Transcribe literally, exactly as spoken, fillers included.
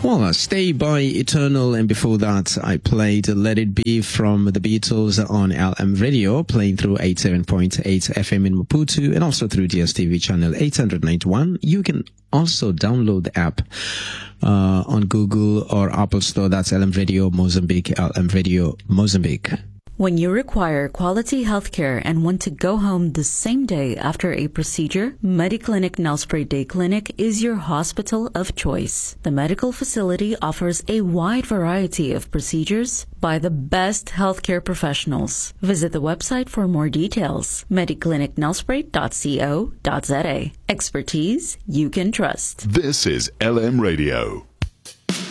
Well, uh, Stay by Eternal, and before that I played Let It Be from the Beatles on L M Radio, playing through eighty-seven point eight F M in Maputo and also through D S T V channel eight ninety-one. You can also download the app uh, on Google or Apple Store. That's L M Radio Mozambique, L M Radio Mozambique. When you require quality healthcare and want to go home the same day after a procedure, Mediclinic Nelspruit Day Clinic is your hospital of choice. The medical facility offers a wide variety of procedures by the best healthcare professionals. Visit the website for more details, mediclinic nelspruit dot co dot za. Expertise you can trust. This is L M Radio.